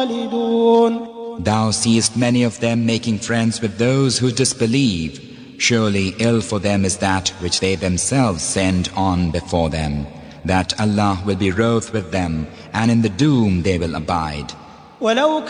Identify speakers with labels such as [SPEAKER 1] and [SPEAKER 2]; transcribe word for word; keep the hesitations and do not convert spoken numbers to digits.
[SPEAKER 1] خالدون.
[SPEAKER 2] Thou seest many of them making friends with those who disbelieve. Surely ill for them is that which they themselves send on before them, that Allah will be wroth with them, and in the doom they will abide.
[SPEAKER 1] ولو